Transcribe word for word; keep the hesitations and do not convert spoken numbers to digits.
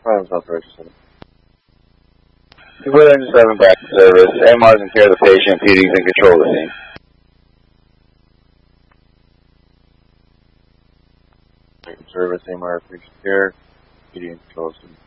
five South Richardson. two four seven back to service. A M R's in care of the patient. P D's in control of the scene. Service, A M R, patient care, P D in control of the scene.